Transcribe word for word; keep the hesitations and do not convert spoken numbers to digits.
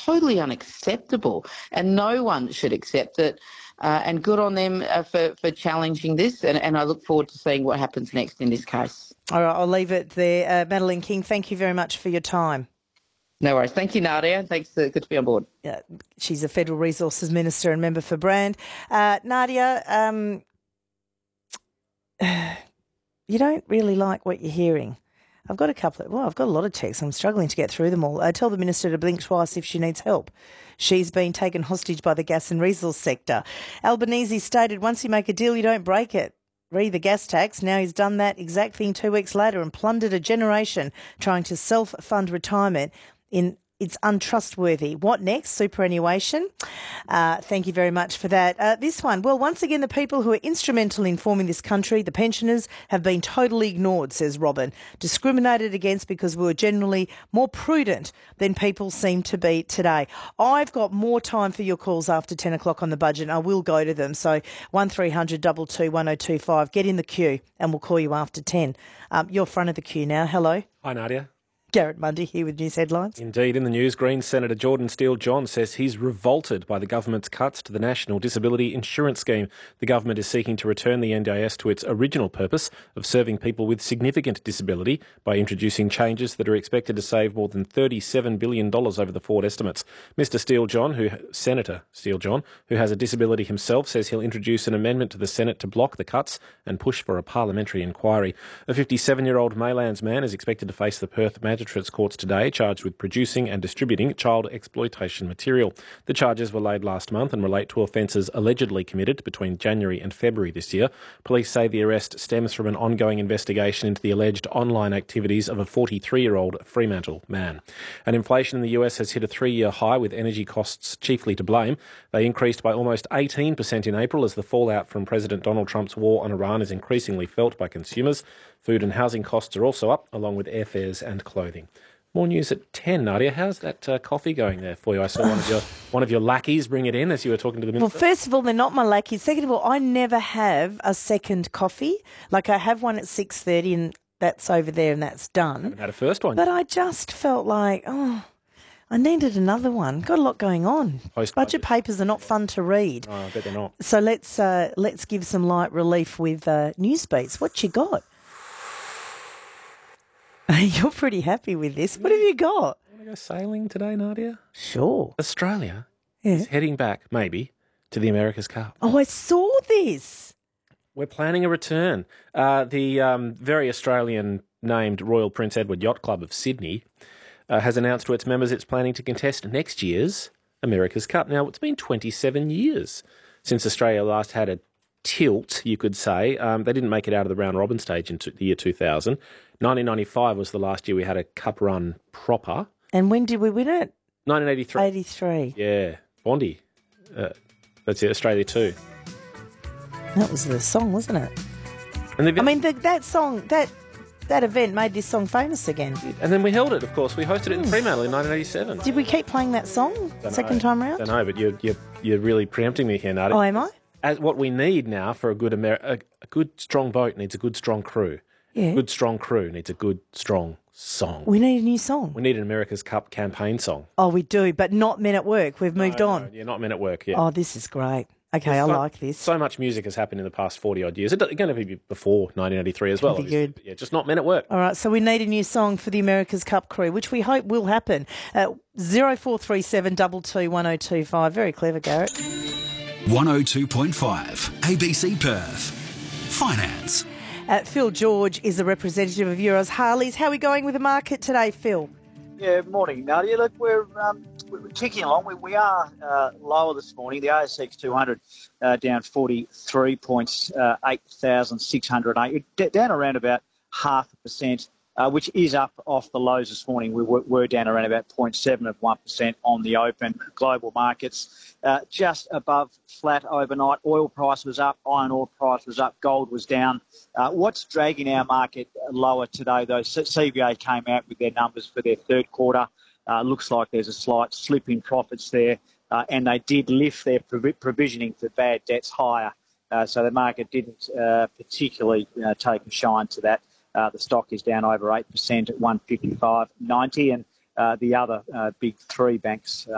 totally unacceptable, and no one should accept it. Uh, and good on them uh, for, for challenging this, and, and I look forward to seeing what happens next in this case. All right, I'll leave it there. Uh, Madeleine King, thank you very much for your time. No worries. Thank you, Nadia. Thanks. Uh, good to be on board. Uh, she's a Federal Resources Minister and member for Brand. Uh, Nadia, um, you don't really like what you're hearing. I've got a couple of, well, I've got a lot of texts. I'm struggling to get through them all. Uh, tell the Minister to blink twice if she needs help. She's been taken hostage by the gas and resource sector. Albanese stated, once you make a deal, you don't break it. Re the gas tax. Now he's done that exact thing two weeks later and plundered a generation trying to self-fund retirement in It's untrustworthy. What next? Superannuation. Uh, thank you very much for that. Uh, this one. Well, once again, the people who are instrumental in forming this country, the pensioners, have been totally ignored, says Robin. Discriminated against because we were generally more prudent than people seem to be today. I've got more time for your calls after ten o'clock on the budget, and I will go to them. So one three hundred two two one oh two five. Get in the queue and we'll call you after ten. Um, you're front of the queue now. Hello. Hi, Nadia. Garrett Mundy here with news headlines. Indeed, in the news, Greens Senator Jordan Steele-John says he's revolted by the government's cuts to the National Disability Insurance Scheme. The government is seeking to return the N D I S to its original purpose of serving people with significant disability by introducing changes that are expected to save more than thirty-seven billion dollars over the forward estimates. Mister Steele-John, who Senator Steele-John, who has a disability himself, says he'll introduce an amendment to the Senate to block the cuts and push for a parliamentary inquiry. A fifty-seven-year-old Maylands man is expected to face the Perth Magistrates Courts today, charged with producing and distributing child exploitation material. The charges were laid last month and relate to offences allegedly committed between January and February this year. Police say the arrest stems from an ongoing investigation into the alleged online activities of a forty-three-year-old Fremantle man. And inflation in the U S has hit a three-year high, with energy costs chiefly to blame. They increased by almost eighteen percent in April as the fallout from President Donald Trump's war on Iran is increasingly felt by consumers. Food and housing costs are also up, along with airfares and clothing. More news at ten, Nadia. How's that uh, coffee going there for you? I saw one of your one of your lackeys bring it in as you were talking to the minister. Well, first of all, they're not my lackeys. Second of all, I never have a second coffee. Like, I have one at six thirty and that's over there and that's done. I haven't had a first one. But I just felt like, oh, I needed another one. Got a lot going on. Post-budget. Budget papers are not fun to read. Oh, I bet they're not. So let's uh, let's give some light relief with uh, Newsbeats. What you got? You're pretty happy with this. What have you got? Want to go sailing today, Nadia? Sure. Australia Yeah. is heading back, maybe, to the America's Cup. Oh, I saw this. We're planning a return. Uh, the um, very Australian-named Royal Prince Edward Yacht Club of Sydney uh, has announced to its members it's planning to contest next year's America's Cup. Now, it's been twenty-seven years since Australia last had a tilt, you could say. Um, they didn't make it out of the round-robin stage in t- the year two thousand. nineteen ninety-five was the last year we had a cup run proper. And when did we win it? nineteen eighty-three. eighty-three. Yeah, Bondi. Uh, that's it, Australia too. That was the song, wasn't it? And I mean, the, that song, that that event made this song famous again. And then we held it, of course. We hosted it in Fremantle in nineteen eighty-seven. Did we keep playing that song Don't second know. time round? Don't know, but you're, you're, you're really preempting me here, Nadia. Oh, am I? As what we need now for a good Amer- a, a good strong boat needs a good strong crew. Yeah. A good strong crew needs a good strong song. We need a new song. We need an America's Cup campaign song. Oh, we do, but not Men at Work. We've moved No, on. no, yeah, not Men at Work. Yeah. Oh, this is great. Okay, There's I so, like this. So much music has happened in the past forty odd years. It's going to be before nineteen eighty-three as well. Be good. Yeah, just not Men at Work. All right, so we need a new song for the America's Cup crew, which we hope will happen. Uh, zero four three seven two two one oh two five. Very clever, Garrett. one oh two point five A B C Perth. Finance. Uh, Phil George is the representative of Euros Harleys. How are we going with the market today, Phil? Yeah, morning, Nadia. Look, we're um, we're ticking along. We, we are uh, lower this morning. The A S X two hundred uh, down forty-three points, uh, eight thousand six hundred eight, D- down around about half a percent, uh, which is up off the lows this morning. We were, were down around about zero point seven of one percent on the open. Global markets uh, just above flat overnight. Oil price was up, iron ore price was up, gold was down. Uh, what's dragging our market lower today, though? C B A came out with their numbers for their third quarter. Uh, looks like there's a slight slip in profits there, uh, and they did lift their prov- provisioning for bad debts higher. Uh, so the market didn't uh, particularly uh, take a shine to that. Uh, the stock is down over eight percent at one fifty-five ninety, and uh, the other uh, big three banks